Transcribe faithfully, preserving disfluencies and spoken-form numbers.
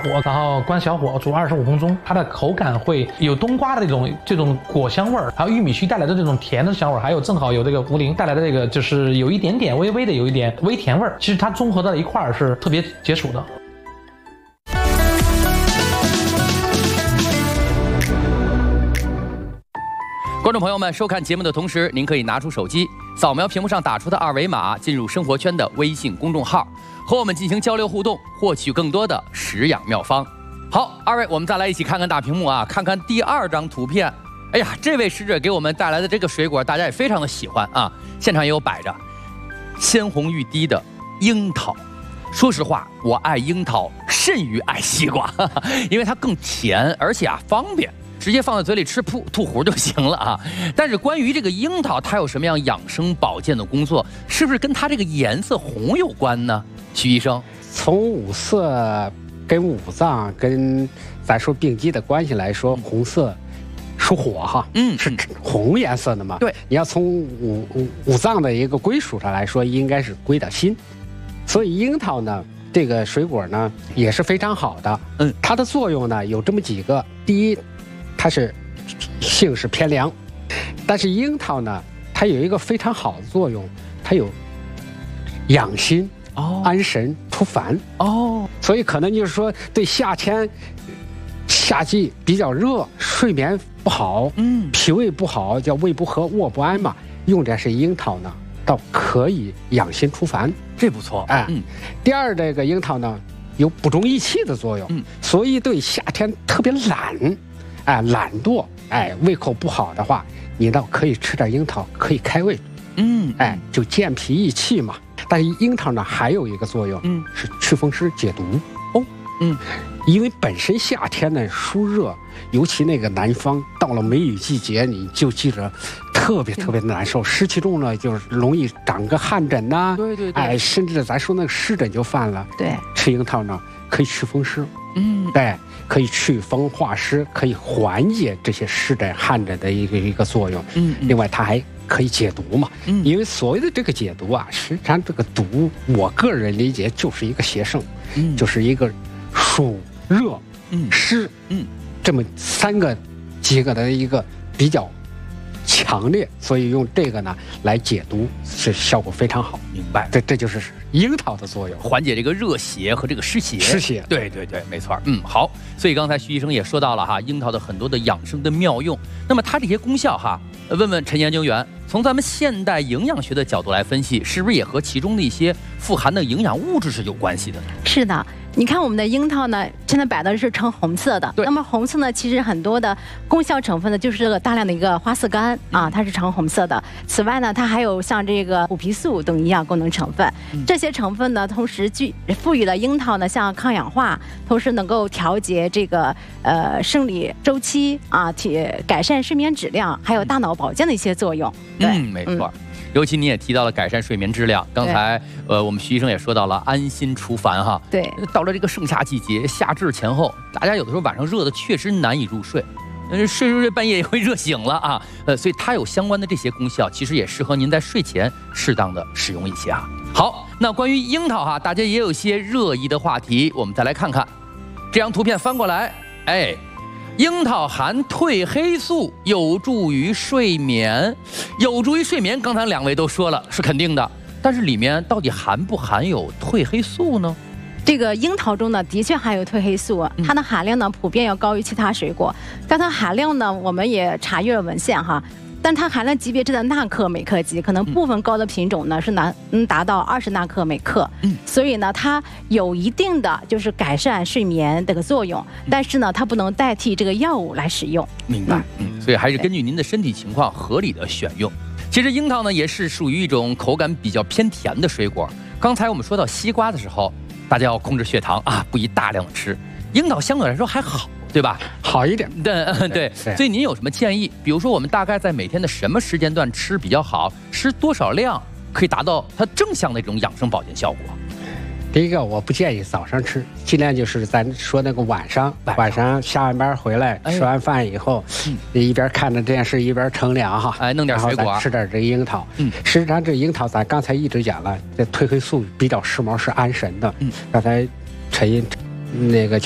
火，然后关小火煮二十五分钟，它的口感会有冬瓜的这种这种果香味儿，还有玉米须带来的这种甜的香味儿，还有正好有这个茯苓带来的这个就是有一点点微微的有一点微甜味儿，其实它综合在一块儿是特别解暑的。 观众朋友们，收看节目的同时，您可以拿出手机扫描屏幕上打出的二维码，进入生活圈的微信公众号，和我们进行交流互动，获取更多的食养妙方。好，二位，我们再来一起看看大屏幕啊，看看第二张图片。哎呀，这位使者给我们带来的这个水果，大家也非常的喜欢啊，现场也有摆着鲜红欲滴的樱桃。说实话，我爱樱桃甚于爱西瓜，哈哈，因为它更甜，而且啊方便。直接放在嘴里吃吐吐糊就行了啊！但是关于这个樱桃，它有什么样养生保健的工作？是不是跟它这个颜色红有关呢？徐医生， 从五色跟五脏跟咱说病机的关系来说，红色属火哈，嗯，是红颜色的嘛？对，你要从五五五脏的一个归属上来说，应该是归到心，所以樱桃呢，这个水果呢也是非常好的。嗯，它的作用呢有这么几个，第一。它是性是偏凉，但是樱桃呢，它有一个非常好的作用，它有养心、哦、安神、除烦哦。所以可能就是说，对夏天、夏季比较热、睡眠不好、嗯，脾胃不好，叫胃不和、卧不安嘛，用的是樱桃呢，倒可以养心除烦， 这不错。 哎，嗯。第二，这个樱桃呢，有补中益气的作用，嗯，所以对夏天特别懒。哎，懒惰，哎，胃口不好的话，你倒可以吃点樱桃，可以开胃，嗯，哎，就健脾益气嘛。但是樱桃呢，还有一个作用，嗯，是祛风湿解毒。哦，嗯，因为本身夏天呢疏热，尤其那个南方到了梅雨季节，你就记着特别特别难受，湿气重了就是容易长个汗疹呐、啊，对对对，哎，甚至咱说那个湿疹就犯了。对，吃樱桃呢可以祛风湿，嗯，对。可以祛风化湿，可以缓解这些湿疹、汗疹的一个一个作用。嗯，另外它还可以解毒嘛。嗯，因为所谓的这个解毒啊，实际上这个毒，我个人理解就是一个邪圣，嗯，就是一个暑热、嗯湿、嗯这么三个几个的一个比较强烈，所以用这个呢来解毒是效果非常好。明白，这这就是樱桃的作用， 缓解这个热邪和这个湿邪。 湿邪， 对对对，没错。嗯，好。所以刚才徐医生也说到了哈，樱桃的很多的养生的妙用。那么它这些功效哈，问问陈研究员，从咱们现代营养学的角度来分析，是不是也和其中的一些富含的营养物质是有关系的呢？ 是的。你看我们的樱桃呢，现在摆的是呈红色的。那么红色呢，其实很多的功效成分呢，就是这个大量的一个花四苷啊，它是呈红色的。此外呢，它还有像这个虎皮素等营养功能成分。这些成分呢，同时具赋予了樱桃呢，像抗氧化，同时能够调节这个呃生理周期啊，体改善睡眠质量，还有大脑保健的一些作用。对， 嗯，没错。嗯尤其你也提到了改善睡眠质量，刚才呃我们徐医生也说到了安心除烦哈。对，到了这个盛夏季节，夏至前后，大家有的时候晚上热的确实难以入睡，呃睡睡睡半夜也会热醒了啊。呃，所以它有相关的这些功效，其实也适合您在睡前适当的使用一些啊。好，那关于樱桃哈，大家也有一些热议的话题，我们再来看看这张图片翻过来，哎。樱桃含褪黑素，有助于睡眠，有助于睡眠。刚才两位都说了，是肯定的。但是里面到底含不含有褪黑素呢？ 这个樱桃中呢，的确含有褪黑素，它的含量呢普遍要高于其他水果，但它含量呢，我们也查阅了文献哈。但它含量级别是在纳克每克级，可能部分高的品种呢是能能达到二十纳克每克，嗯，所以呢它有一定的就是改善睡眠的个作用，但是呢它不能代替这个药物来使用。 明白，嗯，所以还是根据您的身体情况合理的选用。其实樱桃呢也是属于一种口感比较偏甜的水果。刚才我们说到西瓜的时候，大家要控制血糖啊，不宜大量的吃。樱桃相对来说还好。对吧？ 好一点。 对对，所以您有什么建议？比如说，我们大概在每天的什么时间段吃比较好？吃多少量可以达到它正向的这种养生保健效果？ 第一个，我不建议早上吃，尽量就是咱说那个晚上，晚上下完班回来，吃完饭以后，你一边看着电视一边乘凉哈， 哎，弄点水果， 吃点这樱桃。嗯，实际上这樱桃咱刚才一直讲了，这褪黑素比较时髦，是安神的。嗯，刚才陈那个。